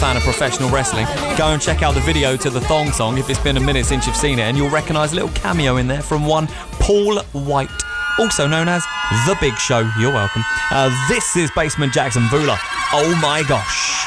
fan of professional wrestling, go and check out the video to the thong song if it's been a minute since you've seen it, and you'll recognise a little cameo in there from one Paul White, also known as The Big Show. You're welcome. This is Basement Jackson Vula. Oh my gosh.